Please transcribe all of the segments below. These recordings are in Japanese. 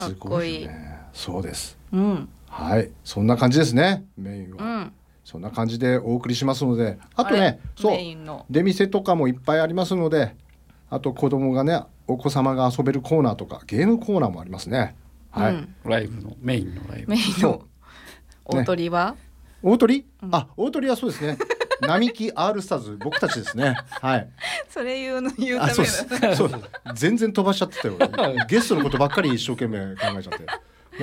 かっこいい。 そうです。 うん。 はい、そんな感じですね。メインは、 うん、 そんな感じでお送りしますので、あとね、そうメインの出店とかもいっぱいありますので、あと子供がね、お子様が遊べるコーナーとかゲームコーナーもありますね。はい。 ライブのメインのライブ。 メインの大鳥は、 大鳥、大鳥はそうですね。並木 R スターズ、僕たちですね。はい。 それ言うためそうですそうです。全然飛ばしちゃってたよ。ゲストのことばっかり一生懸命考えちゃって。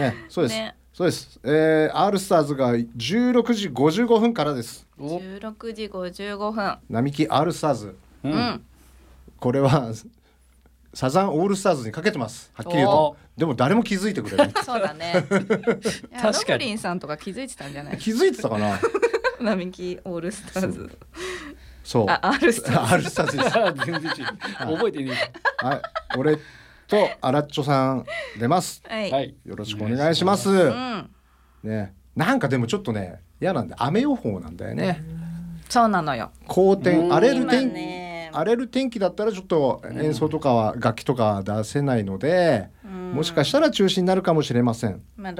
ね、そうです。 ね、 そうです。R スターズが16時55分からです。 16時55分。 並木 R スターズ。 うん。 これはサザンオールスターズにかけてます。はっきり言うと。でも誰も気づいてくれない。 そうだね。確かに。ロブリンさんとか気づいてたんじゃない？ 気づいてたかな。 並木オールスターズ。 そう。 R スターズです。 全然違う。覚えてねえ。はい。俺とアラッチョさん出ます。 はい。 よろしくお願いします。うん、ね。なんかでもちょっとね、嫌なんで雨予報なんだよね。 そうなのよ。 好天、荒れる天気だったらちょっと演奏とかは楽器とか出せないので、もしかしたら中止になるかもしれません。 まあ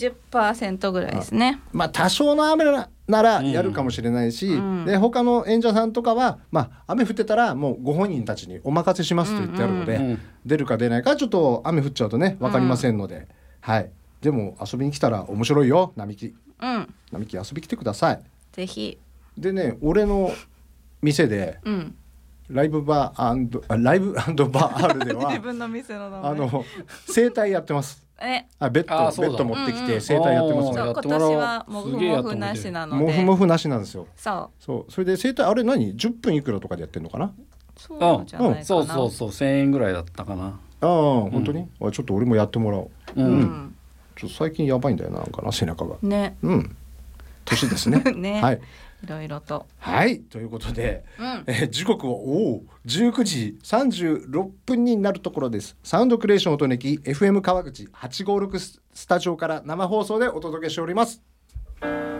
60% ぐらいですね。 まあ多少の雨ならやるかもしれないし、で他の演者さんとかは、まあ雨降ってたらもうご本人たちにお任せしますと言ってあるので、出るか出ないかちょっと雨降っちゃうとね分かりませんので、はい。でも遊びに来たら面白いよ、並木。並木遊び来てください。 ぜひ。 でね、俺の店で。ライブバーバー R では自分の店の名前整体やってます。ベッド持ってきて整体やってますので、今年はモフモフなしなので、 モフモフなしなんですよ。 それで整体あれ何10分いくらとかでやってんのかな。 そうじゃないかな。 そう1000円ぐらいだったかな。 本当に、ちょっと俺もやってもらおう。ちょっと最近やばいんだよな、背中がね。 年ですね。 ね。はい。いろいろと。 はい、ということで、時刻を19時36分になるところです。サウンドクリエーション音ネキ FM 川口856スタジオから生放送でお届けしております。